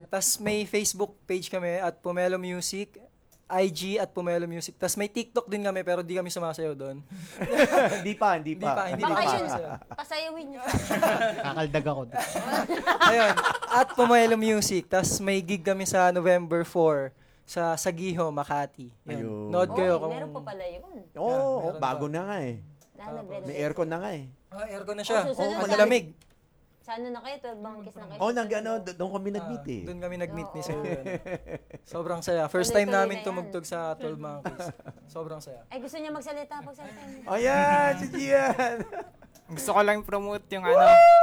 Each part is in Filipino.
Tas may Facebook page kami at Pomelo Music, IG at Pomelo Music. Tas may TikTok din kami pero di kami sumasayaw doon. Hindi pa. Hindi pa Baka kami yun, sumasayaw. pasayawin nyo. Kakaldag ako. Ayun, at Pomelo Music. Tas may gig kami sa November 4 sa Sagiho, Makati. Ayun. Nood kayo kung... Meron pa pala yun. Oo, meron bago pa. na nga eh. Nagre-renovate. May aircon na nga eh. aircon na siya. Susunod Oh, sa- malamig. Sa ano na kayo? 12 Bangkis na kayo? Doon kami nag-meet eh. Doon kami nag-meet ni Oo. Sir. Sobrang saya. First time Tuloy-tuloy namin na yan. tumugtog sa 12 Monkeys. Sobrang saya. Ay, gusto niya magsalita. Pagsalita niyo. Ayan, si Gian. Gusto ko lang promote yung ano.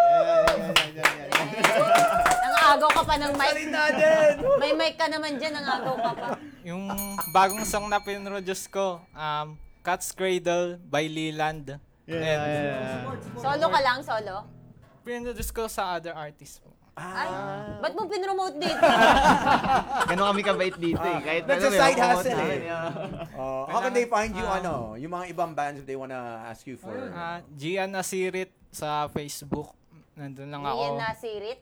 Nangagaw ka pa ng mic. Salita din. May mic ka naman dyan. Nangagaw ka pa. Yung bagong song na pinroduce ko, Cat's Cradle by Leland. Solo ka lang? Solo? Pinroduce ko sa other artists po. Ay, ba't mo pinromote dito? Ganun kami kabait dito eh. Kahit That's a may side promote hustle namin, eh. yeah. How can they find you, yung mga ibang bands if they wanna ask you for... Gian Asirit sa Facebook. Nandun lang ako. Iyan na sirit.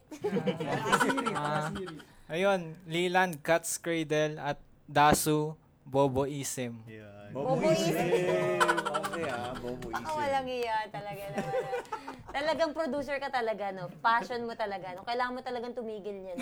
Ayun, Leland, Cat's Cradle, at Dasu, Bobo Ism. Bobo Bobo Isip. Isip. Okay Bobo Isip. Walang iya talaga naman. Talagang producer ka talaga, no? Passion mo talaga, no? Kailangan mo talagang tumigil niyan.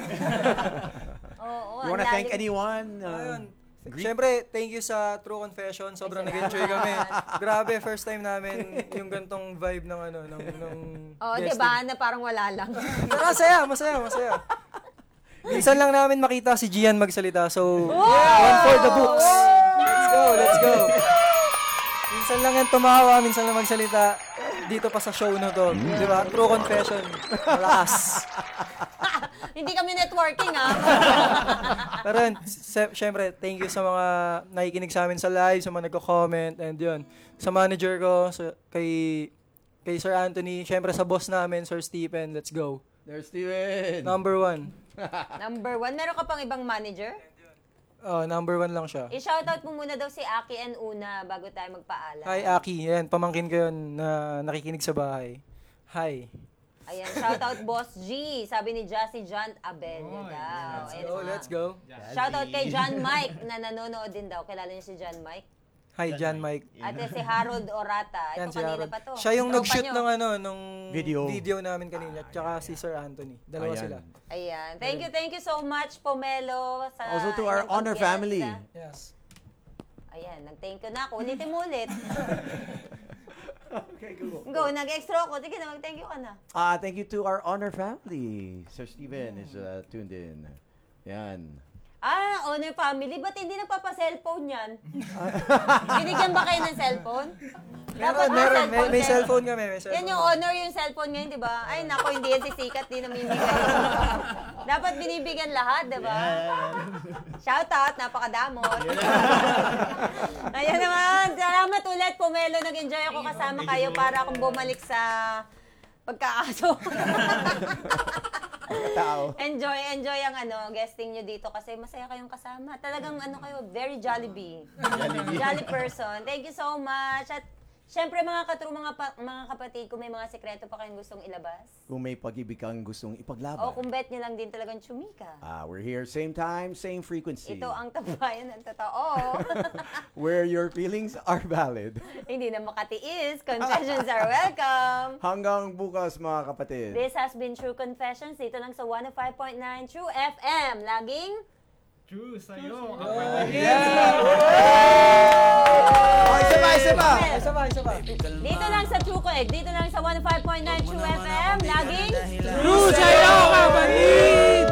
Oo. You wanna thank anyone? Ayun. Siyempre, thank you sa True Confession. Sobrang nag-enjoy kami. Grabe, first time namin yung gantong vibe ng Oo, guesting. diba? Na parang wala lang. Pero masaya. Minsan lang namin makita si Gian magsalita. So, one for the books. Let's go. Minsan lang yan tumawa, minsan lang magsalita. Dito pa sa show na to. Di ba? True Confession. Malakas. Hindi kami networking, ha? Pero yun, syempre, thank you sa mga nakikinig sa amin sa live, sa mga nagko-comment, and yun. Sa manager ko, kay Sir Anthony, syempre sa boss namin, Sir Stephen, let's go. There's Steven. Number 1. Number 1. Meron ka pang ibang manager? Number 1 lang siya. I-shoutout mo muna daw si Aki and Una bago tayo magpaalam. Hi, Aki. Yan, pamangkin ko yun na nakikinig sa bahay. Hi. Ayan, shoutout Boss G. Sabi ni Jassy John Abel daw. Let's go. Shoutout kay John Mike na nanonood din daw. Kilala niyo si John Mike? Hi, John Mike. At si Harold Orata. Yan, Ito si kanina Harold. pa to. Siya yung Tropa nag-shoot nyo. nung video namin kanina. Tsaka si Sir Anthony. Dalawa Ayan. sila. Ayan. Thank you so much, Pomelo. Sa Also to our inyong Honor pag-guest, family. ha? Yes. Ayan, nag-thank you na ako. Ulitin mo ulit. Okay, Go, nag-extra ako. Sige na, mag-thank you ka na. Thank you to our Honor family. Sir Steven is tuned in. Yan. Honor family. Ba't hindi nagpapa-cellphone yan? Binigyan ba kayo ng cellphone? Dapat May cellphone kami. May cellphone. Yan yung honor yung cellphone ngayon, di ba? Ay, nako, hindi yan sisikat, di namimigay. Dapat binibigyan lahat, di ba? Shout out, napakadamot. Ayan naman, salamat ulit, Pomelo. Nag-enjoy ako kasama kayo para akong bumalik sa pagkaaso. Enjoy ang guesting nyo dito kasi masaya kayong kasama. Talagang kayo, very Jollibee. Jolly person. Thank you so much. At syempre mga kapatid, kung may mga sekreto pa kayong gustong ilabas. Kung may pag-ibig kang gustong ipaglaban. O kung bet nyo lang din talagang chumika. We're here, same time, same frequency. Ito ang tabayan ng totoo. Where your feelings are valid. Hindi na makatiis. Confessions are welcome. Hanggang bukas mga kapatid. This has been True Confessions. Dito lang sa 105.9 True FM. Laging True sa'yo. Isa pa! dito lang sa True Dito lang sa 105.9 True FM. Laging True sa'yo!